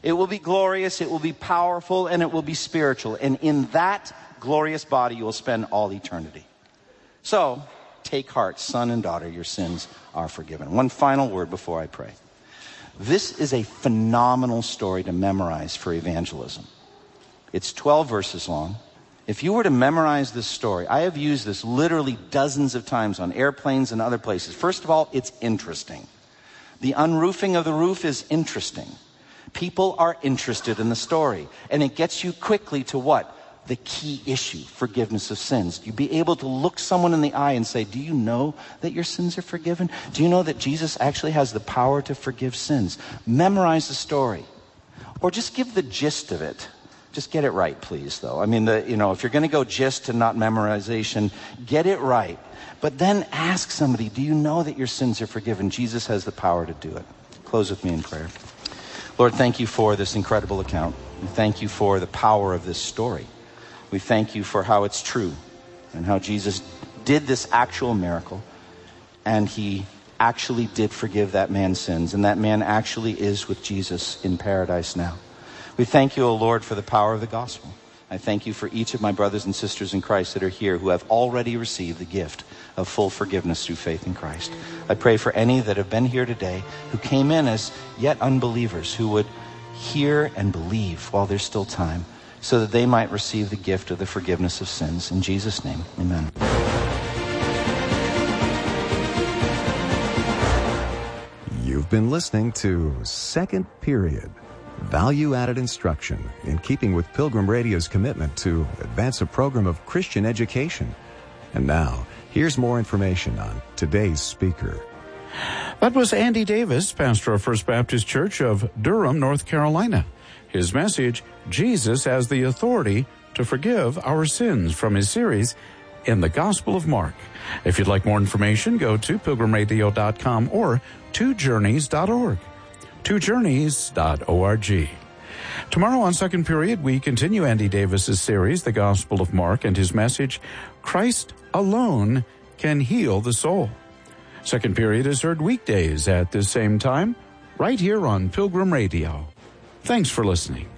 It will be glorious, it will be powerful, and it will be spiritual. And in that glorious body, you will spend all eternity. So, take heart, son and daughter, your sins are forgiven. One final word before I pray. This is a phenomenal story to memorize for evangelism. It's 12 verses long. If you were to memorize this story, I have used this literally dozens of times on airplanes and other places. First of all, it's interesting. The unroofing of the roof is interesting. People are interested in the story. And it gets you quickly to what? The key issue, forgiveness of sins. You'd be able to look someone in the eye and say, do you know that your sins are forgiven? Do you know that Jesus actually has the power to forgive sins? Memorize the story. Or just give the gist of it. Just get it right, please, though. I mean, if you're going to go gist and not memorization, get it right. But then ask somebody, do you know that your sins are forgiven? Jesus has the power to do it. Close with me in prayer. Lord, thank you for this incredible account. We thank you for the power of this story. We thank you for how it's true and how Jesus did this actual miracle, and he actually did forgive that man's sins, and that man actually is with Jesus in paradise now. We thank you, O Lord, for the power of the gospel. I thank you for each of my brothers and sisters in Christ that are here who have already received the gift of full forgiveness through faith in Christ. I pray for any that have been here today who came in as yet unbelievers, who would hear and believe while there's still time, so that they might receive the gift of the forgiveness of sins. In Jesus' name, amen. You've been listening to Second Period, value-added instruction in keeping with Pilgrim Radio's commitment to advance a program of Christian education. And now, here's more information on today's speaker. That was Andy Davis, pastor of First Baptist Church of Durham, North Carolina. His message, Jesus has the authority to forgive our sins, from his series, In the Gospel of Mark. If you'd like more information, go to pilgrimradio.com or twojourneys.org. twojourneys.org. Tomorrow on Second Period, we continue Andy Davis's series, The Gospel of Mark, and his message, Christ alone can heal the soul. Second Period is heard weekdays at this same time, right here on Pilgrim Radio. Thanks for listening.